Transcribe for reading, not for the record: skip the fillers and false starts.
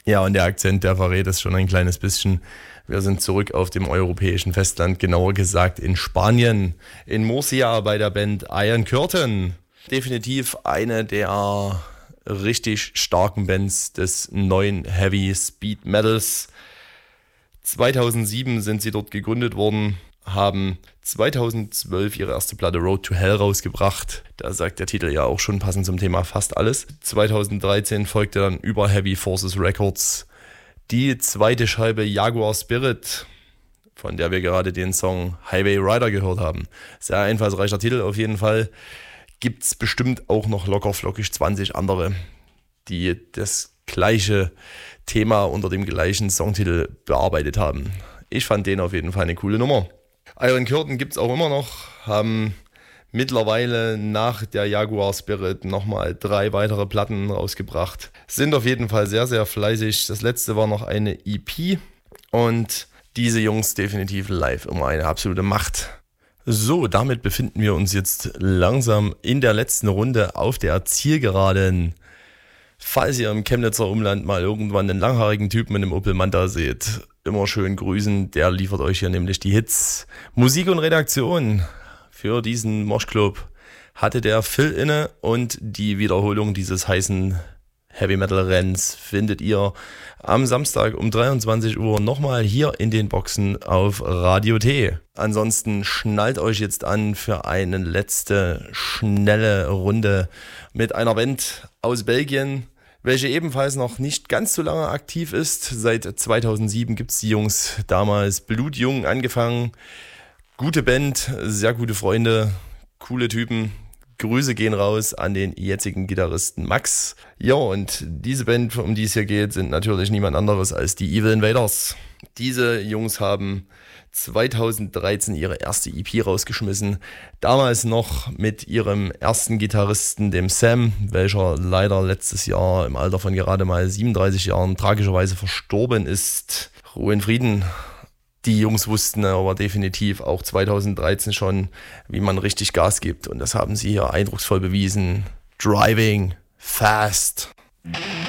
Ja, und der Akzent, der verrät es schon ein kleines bisschen. Wir sind zurück auf dem europäischen Festland, genauer gesagt in Spanien, in Murcia bei der Band Iron Curtain. Definitiv eine der richtig starken Bands des neuen Heavy Speed Metals. 2007 sind sie dort gegründet worden, haben 2012 ihre erste Platte Road to Hell rausgebracht. Da sagt der Titel ja auch schon passend zum Thema fast alles. 2013 folgte dann über Heavy Forces Records die zweite Scheibe Jaguar Spirit, von der wir gerade den Song Highway Rider gehört haben. Sehr einfallsreicher Titel auf jeden Fall. Gibt's bestimmt auch noch locker flockig 20 andere, die das gleiche Thema unter dem gleichen Songtitel bearbeitet haben. Ich fand den auf jeden Fall eine coole Nummer. Iron Curtain gibt's auch immer noch, haben mittlerweile nach der Jaguar Spirit nochmal 3 weitere Platten rausgebracht. Sind auf jeden Fall sehr, sehr fleißig. Das letzte war noch eine EP und diese Jungs definitiv live immer eine absolute Macht. So, damit befinden wir uns jetzt langsam in der letzten Runde auf der Zielgeraden. Falls ihr im Chemnitzer Umland mal irgendwann einen langhaarigen Typen mit einem Opel Manta seht, immer schön grüßen, der liefert euch hier nämlich die Hits. Musik und Redaktion für diesen Moshclub hatte der Phil inne und die Wiederholung dieses heißen Heavy Metal Renns findet ihr am Samstag um 23 Uhr nochmal hier in den Boxen auf Radio T. Ansonsten schnallt euch jetzt an für eine letzte schnelle Runde mit einer Band aus Belgien, welche ebenfalls noch nicht ganz so lange aktiv ist. Seit 2007 gibt es die Jungs, damals blutjung angefangen. Gute Band, sehr gute Freunde, coole Typen. Grüße gehen raus an den jetzigen Gitarristen Max. Ja, und diese Band, um die es hier geht, sind natürlich niemand anderes als die Evil Invaders. Diese Jungs haben 2013 ihre erste EP rausgeschmissen. Damals noch mit ihrem ersten Gitarristen, dem Sam, welcher leider letztes Jahr im Alter von gerade mal 37 Jahren tragischerweise verstorben ist. Ruhe in Frieden. Die Jungs wussten aber definitiv auch 2013 schon, wie man richtig Gas gibt. Und das haben sie hier eindrucksvoll bewiesen. Driving fast.